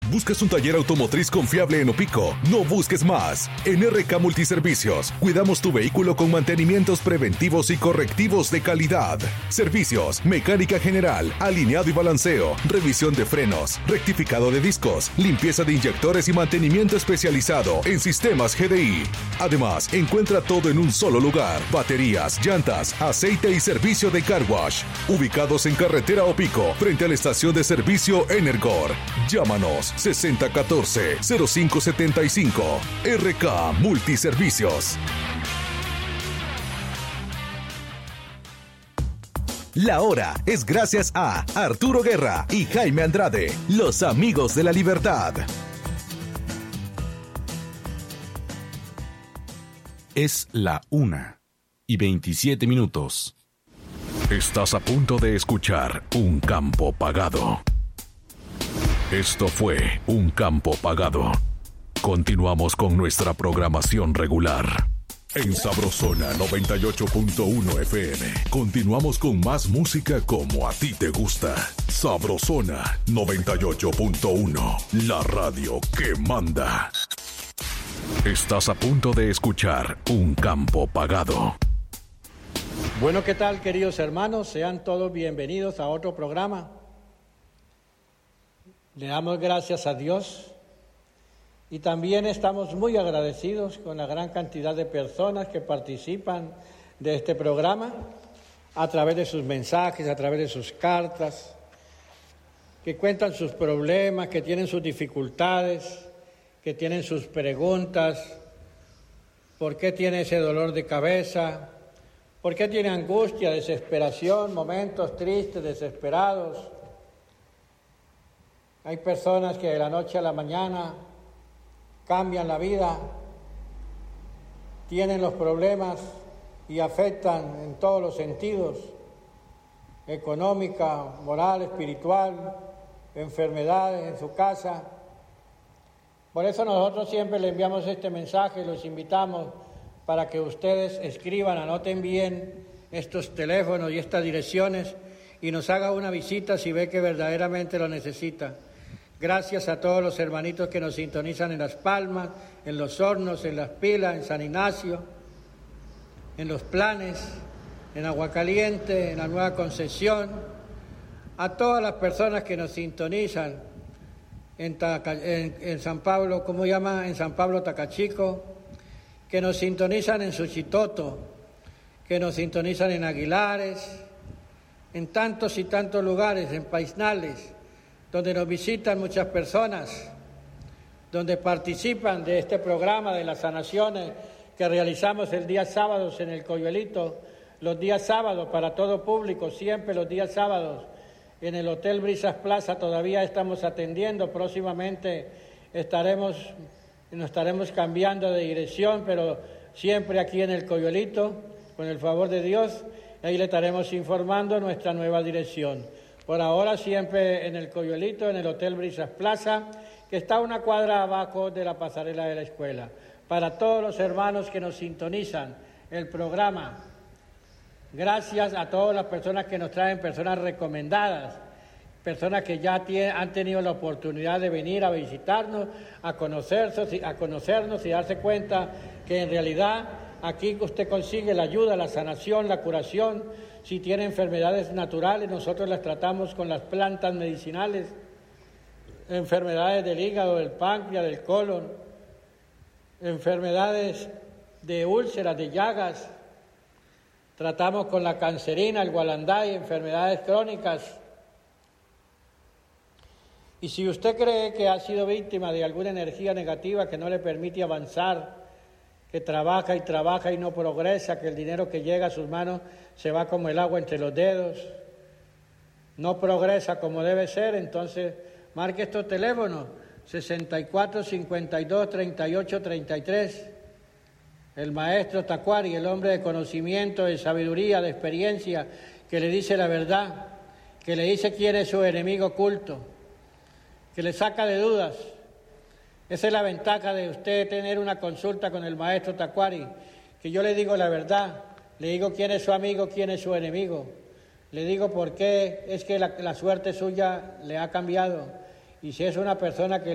¿Buscas un taller automotriz confiable en Opico? No busques más. En RK Multiservicios, cuidamos tu vehículo con mantenimientos preventivos y correctivos de calidad. Servicios, mecánica general, alineado y balanceo, revisión de frenos, rectificado de discos, limpieza de inyectores y mantenimiento especializado en sistemas GDI. Además, encuentra todo en un solo lugar. Baterías, llantas, aceite y servicio de car wash. Ubicados en carretera Opico, frente a la estación de servicio Energor. Llámanos 6014-0575. RK Multiservicios. La hora es gracias a Arturo Guerra y Jaime Andrade, los amigos de la libertad. Es la 1:27. Estás a punto de escuchar Un Campo Pagado. Esto fue Un Campo Pagado. Continuamos con nuestra programación regular. En Sabrosona 98.1 FM. Continuamos con más música como a ti te gusta. Sabrosona 98.1. La radio que manda. Estás a punto de escuchar Un Campo Pagado. Bueno, ¿qué tal, queridos hermanos? Sean todos bienvenidos a otro programa. Le damos gracias a Dios y también estamos muy agradecidos con la gran cantidad de personas que participan de este programa a través de sus mensajes, a través de sus cartas, que cuentan sus problemas, que tienen sus dificultades, que tienen sus preguntas. ¿Por qué tiene ese dolor de cabeza? ¿Por qué tiene angustia, desesperación, momentos tristes, desesperados? Hay personas que de la noche a la mañana cambian la vida, tienen los problemas y afectan en todos los sentidos, económica, moral, espiritual, enfermedades en su casa. Por eso nosotros siempre le enviamos este mensaje, los invitamos para que ustedes escriban, anoten bien estos teléfonos y estas direcciones y nos haga una visita si ve que verdaderamente lo necesita. Gracias a todos los hermanitos que nos sintonizan en Las Palmas, en Los Hornos, en Las Pilas, en San Ignacio, en Los Planes, en Aguacaliente, en la Nueva Concesión, a todas las personas que nos sintonizan en San Pablo, en San Pablo Tacachico, que nos sintonizan en Suchitoto, que nos sintonizan en Aguilares, en tantos y tantos lugares, en Paisnales, donde nos visitan muchas personas, donde participan de este programa de las sanaciones que realizamos el día sábados en el Coyuelito, los días sábados para todo público, siempre los días sábados en el Hotel Brisas Plaza. Todavía estamos atendiendo, próximamente nos estaremos cambiando de dirección, pero siempre aquí en el Coyuelito, con el favor de Dios, ahí le estaremos informando nuestra nueva dirección. Por ahora siempre en el Coyuelito, en el Hotel Brisas Plaza, que está una cuadra abajo de la pasarela de la escuela. Para todos los hermanos que nos sintonizan el programa, gracias a todas las personas que nos traen personas recomendadas, personas que ya han tenido la oportunidad de venir a visitarnos, a conocernos y darse cuenta que en realidad aquí usted consigue la ayuda, la sanación, la curación. Si tiene enfermedades naturales, nosotros las tratamos con las plantas medicinales, enfermedades del hígado, del páncreas, del colon, enfermedades de úlceras, de llagas. Tratamos con la cancerina, el gualanday, enfermedades crónicas. Y si usted cree que ha sido víctima de alguna energía negativa que no le permite avanzar, que trabaja y no progresa, que el dinero que llega a sus manos se va como el agua entre los dedos, no progresa como debe ser, entonces marque estos teléfonos, 64 52 38 33. El maestro Tacuari, el hombre de conocimiento, de sabiduría, de experiencia, que le dice la verdad, que le dice quién es su enemigo oculto, que le saca de dudas. Esa es la ventaja de usted tener una consulta con el maestro Tacuari, que yo le digo la verdad, le digo quién es su amigo, quién es su enemigo, le digo por qué es que la suerte suya le ha cambiado, y si es una persona que